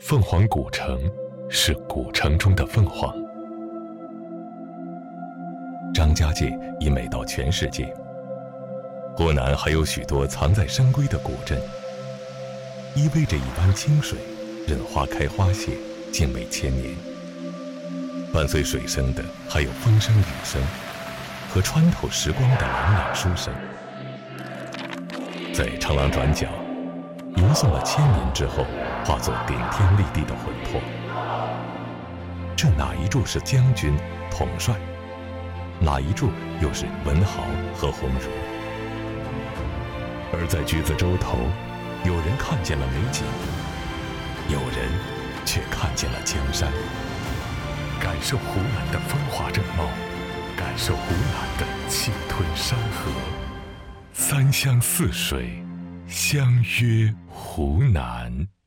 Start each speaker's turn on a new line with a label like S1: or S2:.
S1: 凤凰古城是古城中的凤凰。张家界已美到全世界，湖南还有许多藏在深闺的古镇，依偎着一湾清水，任花开花谢，静美千年。伴随水声的还有风声雨声，和穿透时光的朗朗书声。在长廊转角，吟诵了千年之后，化作顶天立地的魂魄。这哪一柱是将军统帅，哪一柱又是文豪和鸿儒？而在橘子洲头，有人看见了美景，有人却看见了江山。感受湖南的风华正茂，感受湖南的气吞山河。三湘四水，相约湖南。